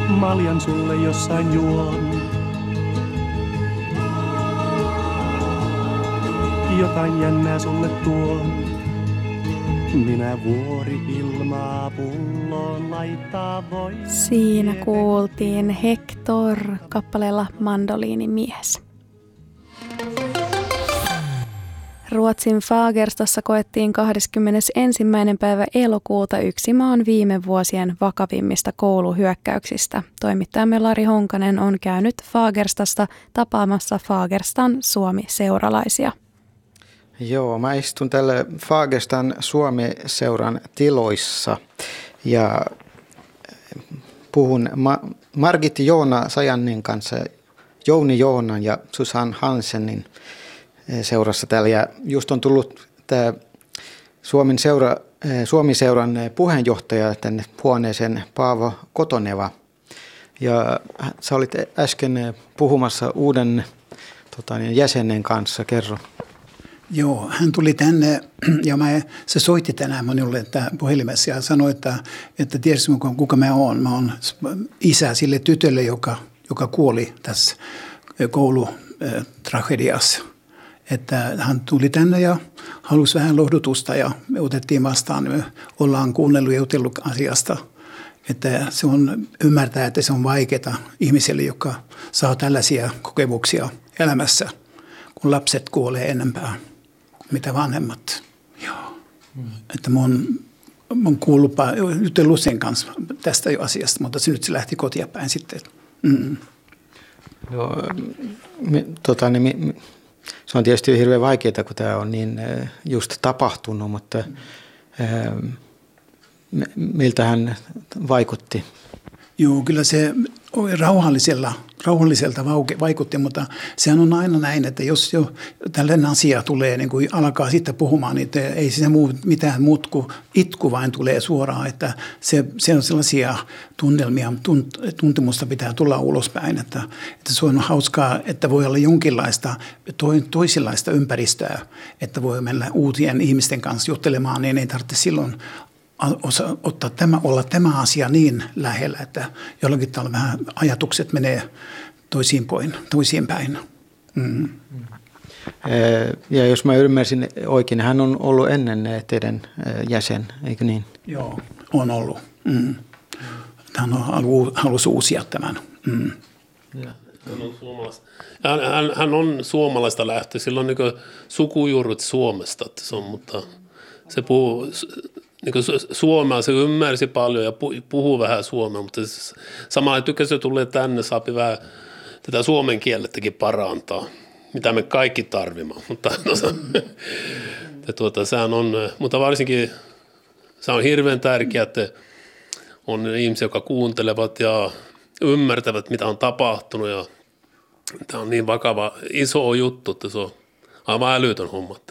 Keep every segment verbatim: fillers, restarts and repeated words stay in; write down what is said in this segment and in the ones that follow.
maljan sulle jossain juon. Jotain jännää sulle tuon. Minä vuori ilmaa pulloon laittaa voi. Siinä kuultiin Hector kappaleella Mandoliinimies. Ruotsin Fagerstassa koettiin kahdeskymmenesensimmäinen päivä elokuuta yksi maan viime vuosien vakavimmista kouluhyökkäyksistä. Toimittajamme Lari Honkanen on käynyt Fagerstassa tapaamassa Fagerstan Suomi-seuralaisia. Joo, mä istun tällä Fagerstan Suomi-seuran tiloissa ja puhun Ma- Margit Joona Sajannin kanssa, Jouni Joonan ja Susan Hansenin seurassa täällä. Ja just on tullut tämä Suomen seura, Suomi-seuran puheenjohtaja tänne huoneeseen, Paavo Kotoneva. Ja sä olit äsken puhumassa uuden tota, jäsenen kanssa, kerro. Joo, hän tuli tänne ja mä, se soitti tänään minulle puhelimessa ja sanoi, että, että tiedätkö kuka mä oon. Mä oon isä sille tytölle, joka, joka kuoli tässä koulutragediassa. Että hän tuli tänne ja halusi vähän lohdutusta ja me otettiin vastaan. Me ollaan kuunnellut ja jutellut asiasta. Että se on ymmärtää, että se on vaikeaa ihmiselle, joka saa tällaisia kokemuksia elämässä, kun lapset kuolee enempää, mitä vanhemmat. Joo. Mm. Että mä oon, mä oon kuullut, jutellut sen kanssa tästä jo asiasta, mutta se nyt se lähti kotia päin sitten. Mm. Joo, me, tota, niin, me, se on tietysti hirveän vaikeaa, kun tämä on niin just tapahtunut, mutta mm. me, miltä hän vaikutti? Joo, kyllä se rauhallisella, rauhalliselta vaikutti, mutta sehän on aina näin, että jos jo tällainen asia tulee, niin kuin alkaa sitten puhumaan, niin ei se muu, mitään muut kuin itku vain tulee suoraan, että se, se on sellaisia tunnelmia, tunt, tuntemusta pitää tulla ulospäin, että, että se on hauskaa, että voi olla jonkinlaista to, toisenlaista ympäristöä, että voi mennä uutien ihmisten kanssa juttelemaan, niin ei tarvitse silloin Osa, ottaa tämä, olla tämä asia niin lähellä, että jollakin tavalla vähän ajatukset menee toisiin, poin, toisiin päin. Mm. Ja jos mä ymmärsin oikein, hän on ollut ennen teidän jäsen, eikö niin? Joo, on ollut. Mm. Hän halusi uusia tämän. Mm. Ja. Hän, on hän, hän, hän on suomalaista lähtö, sillä on niin sukujuuret Suomesta, että se on, mutta se puhuu niin suomea, se ymmärsi paljon ja puhuu vähän suomea, mutta samalla tykkäsi, se tulee tänne, saapi vähän tätä suomen kielettäkin parantaa, mitä me kaikki tarvimme, mutta, tuota, sehän on, mutta varsinkin se on hirveän tärkeää, että on ihmisiä, jotka kuuntelevat ja ymmärtävät, mitä on tapahtunut ja tämä on niin vakava, iso juttu, että se on aivan älytön homma, että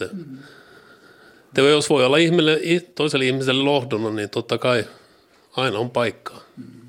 Te, jos voi olla ihmille, toiselle ihmiselle lohdona, niin totta kai aina on paikkaa.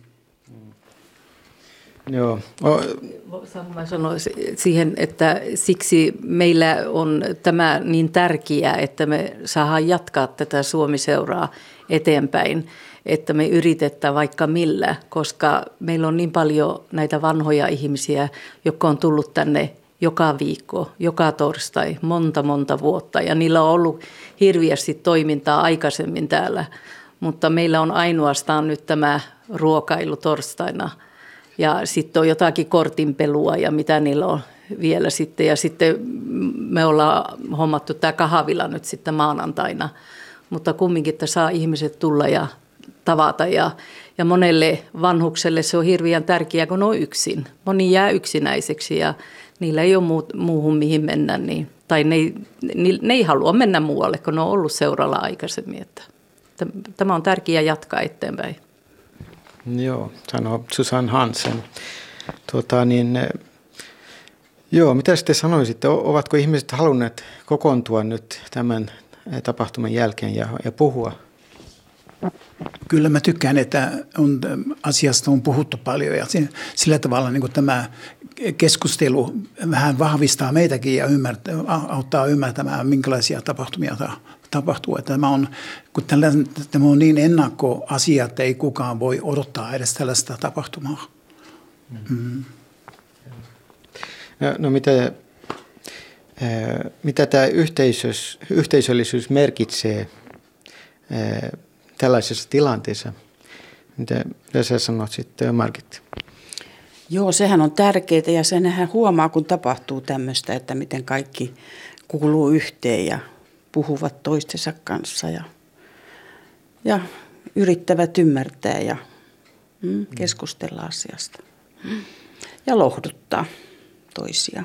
Joo. Mä sanoisin siihen, että siksi meillä on tämä niin tärkeää, että me saadaan jatkaa tätä Suomi-seuraa eteenpäin, että me yritetään vaikka millä, koska meillä on niin paljon näitä vanhoja ihmisiä, jotka on tullut tänne joka viikko, joka torstai, monta monta vuotta ja niillä on ollut hirveästi toimintaa aikaisemmin täällä, mutta meillä on ainoastaan nyt tämä ruokailu torstaina ja sitten on jotakin kortinpelua ja mitä niillä on vielä sitten ja sitten me ollaan hommattu tämä kahvila nyt sitten maanantaina, mutta kumminkin, että saa ihmiset tulla ja tavata ja, ja monelle vanhukselle se on hirveän tärkeää, kun on yksin. Moni jää yksinäiseksi ja niillä ei ole muut, muuhun mihin mennä, niin, tai ne ei, ne, ne ei halua mennä muualle, kun ne on ollut seuralla aikaisemmin. Että tämä on tärkeää jatkaa eteenpäin. Joo, sanoo Susan Hansen. Tuota, niin, joo, mitä sitten sanoisitte? Ovatko ihmiset halunneet kokoontua nyt tämän tapahtuman jälkeen ja, ja puhua? Kyllä mä tykkään, että on, asiasta on puhuttu paljon ja sillä tavalla niin kuin tämä keskustelu vähän vahvistaa meitäkin ja ymmärtää, auttaa ymmärtämään, minkälaisia tapahtumia tapahtuu. Tämä on, kun tällä, tämä on niin ennakkoasia, että ei kukaan voi odottaa edes tällaista tapahtumaa. Mm. No, no mitä, mitä tämä yhteisös, yhteisöllisyys merkitsee tällaisessa tilanteessa? Mitä, mitä sä sanot sitten, Margit? Joo, sehän on tärkeää ja senhän huomaa, kun tapahtuu tämmöistä, että miten kaikki kuuluu yhteen ja puhuvat toistensa kanssa ja, ja yrittävät ymmärtää ja mm, keskustella asiasta ja lohduttaa toisia.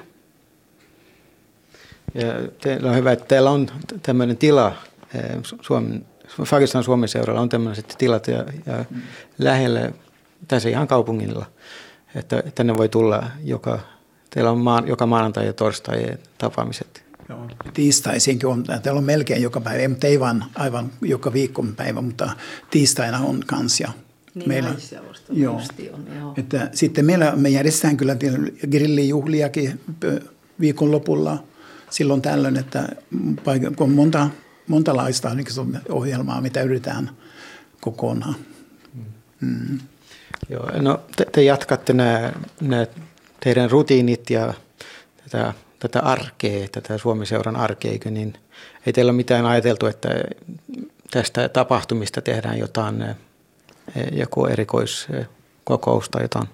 Ja teillä on hyvä, että teillä on tämmöinen tila, Suomen, Fagerstan Suomen seuralla on tämmöiset tilat ja, ja mm. lähellä, tässä ihan kaupungilla, että tänne voi tulla joka, teillä on maan, joka maanantai ja torstai tapaamiset. Joo, tiistaisinkin on, täällä on melkein joka päivä, mutta ei vaan aivan joka viikonpäivä, mutta tiistaina on kans. Ja niin meillä, joo, on, joo. Että sitten meillä, me järjestetään kyllä grillijuhliakin viikonlopulla silloin tällöin, että kun on monta, montalaista niin ohjelmaa, mitä yritetään kokonaan. Mm. Joo, no te, te jatkatte nämä, nämä teidän rutiinit ja tätä, tätä arkea, tätä Suomi-seuran arkea, niin ei teillä ole mitään ajateltu, että tästä tapahtumista tehdään jotain, joku erikoiskokous tai jotain?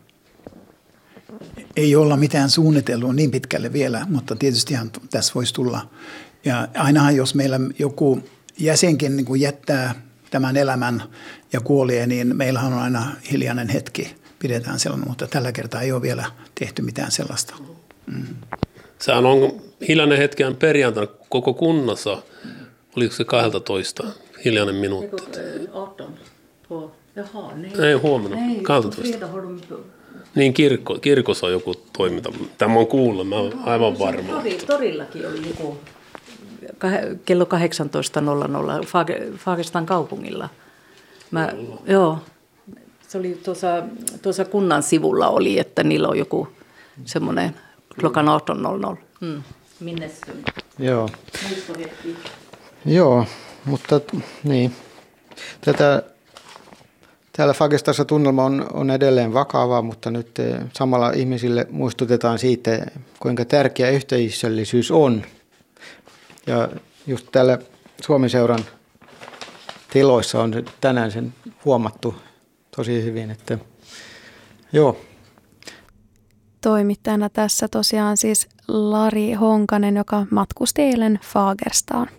Ei olla mitään suunnitellut niin pitkälle vielä, mutta tietystihan tässä voisi tulla. Ja ainahan jos meillä joku jäsenkin niin kuin jättää tämän elämän ja kuolee, niin meillähän on aina hiljainen hetki, pidetään sellainen, mutta tällä kertaa ei ole vielä tehty mitään sellaista. Mm. Sehän on hiljainen hetken perjantaina koko kunnassa, oliko se kaksitoista hiljainen minuutti? Jaha, niin. Ei huomenna, kaksitoista. Niin kirkko, kirkossa on joku toiminta. Tämä on kuullut, mä oon aivan varma. Torillakin oli joku kello kahdeksantoista nolla nolla Fagerstan kaupungilla. Mä, joo, se oli tuossa, tuossa kunnan sivulla oli, että niillä on joku semmoinen klockan arton nolla nolla. Mm. Minnestund. Joo. Joo, mutta niin. Tätä, täällä Fagerstassa tunnelma on, on edelleen vakava, mutta nyt samalla ihmisille muistutetaan siitä, kuinka tärkeä yhteisöllisyys on. Ja just täällä Suomen seuran tiloissa on tänään sen huomattu tosi hyvin, että joo. Toimittajana tässä tosiaan siis Lari Honkanen, joka matkusti eilen Fagerstaan.